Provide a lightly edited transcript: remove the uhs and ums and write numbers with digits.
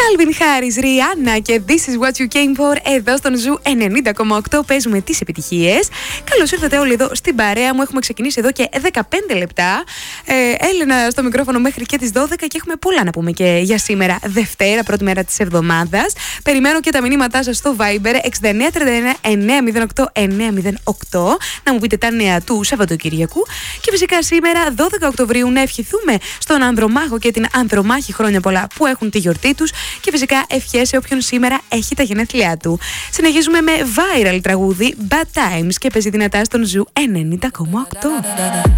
Calvin Harris, Rihanna και This is what you came for. Εδώ στον Ζου 90,8 παίζουμε τις επιτυχίες. Καλώς ήρθατε όλοι εδώ στην παρέα μου. Έχουμε ξεκινήσει εδώ και 15 λεπτά. Έλενα στο μικρόφωνο μέχρι και τις 12 και έχουμε πολλά να πούμε και για σήμερα, Δευτέρα, πρώτη μέρα της εβδομάδας. Περιμένω και τα μηνύματά σας στο Viber 6931-908 να μου πείτε τα νέα του Σαββατοκυριακού. Και φυσικά σήμερα, 12 Οκτωβρίου, να ευχηθούμε στον Ανδρομάχο και την Ανδρομάχη χρόνια πολλά που έχουν τη γιορτή τους. Και φυσικά ευχές σε όποιον σήμερα έχει τα γενέθλιά του. Συνεχίζουμε με viral τραγούδι Bad Times και παίζει δυνατά στον Ζου 90,8.